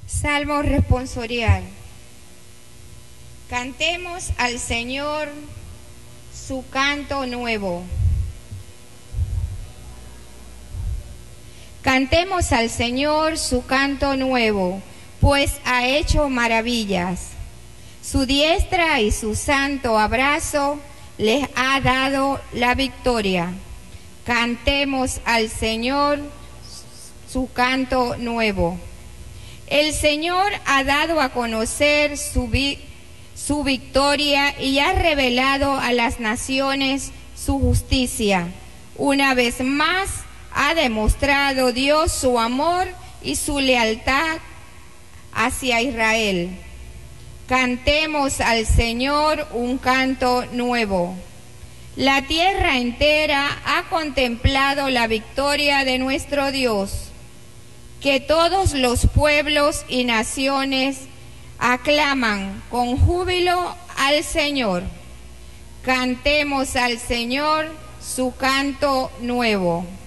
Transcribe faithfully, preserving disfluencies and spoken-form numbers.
Salmo responsorial. Cantemos al Señor su canto nuevo. Cantemos al Señor su canto nuevo, pues ha hecho maravillas. Su diestra y su santo abrazo les ha dado la victoria. Cantemos al Señor su canto nuevo. El Señor ha dado a conocer su, vi su victoria y ha revelado a las naciones su justicia. Una vez más ha demostrado Dios su amor y su lealtad hacia Israel. Cantemos al Señor un canto nuevo. La tierra entera ha contemplado la victoria de nuestro Dios. Que todos los pueblos y naciones aclaman con júbilo al Señor. Cantemos al Señor su canto nuevo.